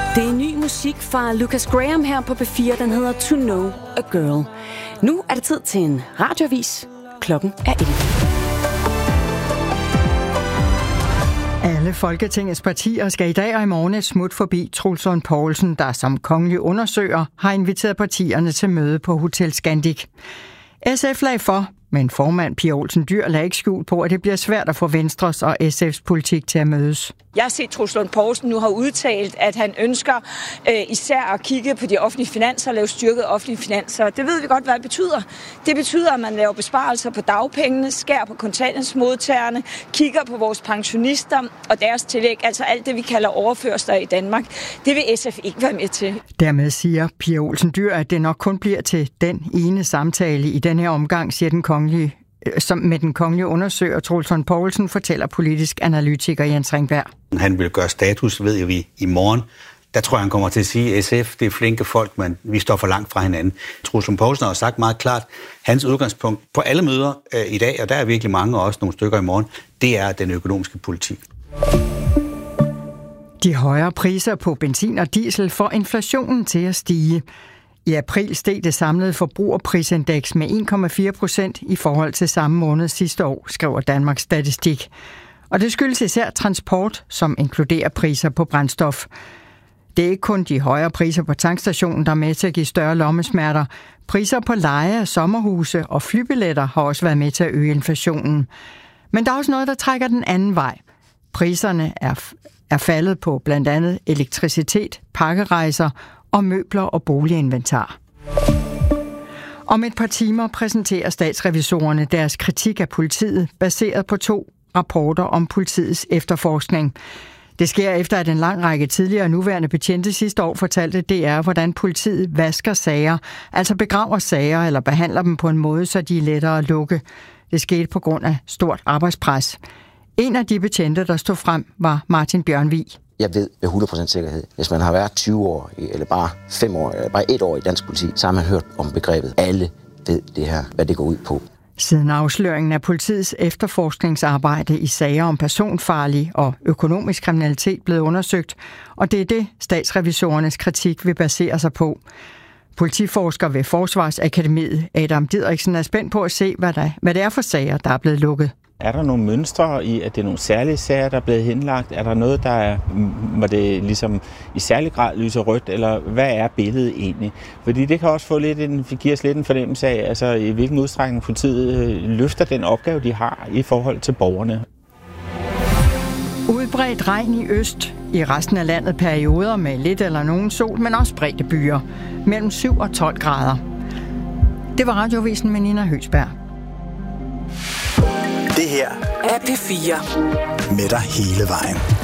Det er ny musik fra Lucas Graham her på P4. Den hedder To Know a Girl. Nu er det tid til en radioavis. Klokken er 11. Alle Folketingets partier skal i dag og i morgen et smut forbi Troels Lund Poulsen, der som kongelig undersøger har inviteret partierne til møde på Hotel Scandic. SF lagde for, men formand Pia Olsen Dyhr lagde ikke skjul på, at det bliver svært at få Venstres og SF's politik til at mødes. Jeg har set, Troels Lund Poulsen nu har udtalt, at han ønsker især at kigge på de offentlige finanser og lave styrket offentlige finanser. Det ved vi godt, hvad det betyder. Det betyder, at man laver besparelser på dagpengene, skærer på kontanthjælpsmodtagerne, kigger på vores pensionister og deres tillæg, altså alt det, vi kalder overførsler i Danmark. Det vil SF ikke være med til. Dermed siger Pia Olsen Dyhr, at det nok kun bliver til den ene samtale i denne her omgang, siger den kongelige. Som med den kongelige undersøger Troels Lund Poulsen, fortæller politisk analytiker Jens Ringberg. Han vil gøre status, ved vi, i morgen. Der tror jeg, han kommer til at sige, at SF, det er flinke folk, men vi står for langt fra hinanden. Troels Lund Poulsen har sagt meget klart, hans udgangspunkt på alle møder i dag, og der er virkelig mange, og også nogle stykker i morgen, det er den økonomiske politik. De højere priser på benzin og diesel får inflationen til at stige. I april steg det samlede forbrugerprisindeks med 1,4% i forhold til samme måned sidste år, skriver Danmarks Statistik. Og det skyldes især transport, som inkluderer priser på brændstof. Det er ikke kun de højere priser på tankstationen, der er med til at give større lommesmerter. Priser på leje af sommerhuse og flybilletter har også været med til at øge inflationen. Men der er også noget, der trækker den anden vej. Priserne er faldet på blandt andet elektricitet, pakkerejser og møbler og boliginventar. Om et par timer præsenterer statsrevisorerne deres kritik af politiet, baseret på 2 rapporter om politiets efterforskning. Det sker efter, at en lang række tidligere og nuværende betjente sidste år fortalte DR, hvordan politiet vasker sager, altså begraver sager eller behandler dem på en måde, så de er lettere at lukke. Det skete på grund af stort arbejdspres. En af de betjente, der stod frem, var Martin Bjørnvig. Jeg ved med 100% sikkerhed, hvis man har været 20 år, eller bare 5 år, eller bare 1 år i dansk politi, så har man hørt om begrebet. Alle ved det her, hvad det går ud på. Siden afsløringen af politiets efterforskningsarbejde i sager om personfarlig og økonomisk kriminalitet blevet undersøgt, og det er det, statsrevisorernes kritik vil basere sig på. Politiforsker ved Forsvarsakademiet, Adam Didriksen, er spændt på at se, hvad det er for sager, der er blevet lukket. Er der nogle mønstre i, at det er nogle særlige sager, der er blevet henlagt? Er der noget, hvor det ligesom i særlig grad lyser rødt, eller hvad er billedet egentlig? Fordi det kan også give os lidt en fornemmelse af, altså i hvilken udstrækning politiet løfter den opgave, de har i forhold til borgerne. Udbredt regn i øst. I resten af landet perioder med lidt eller nogen sol, men også spredte byer. Mellem 7 og 12 grader. Det var Radiovisen med Nina Høgsberg. Det her er P4. Med dig hele vejen.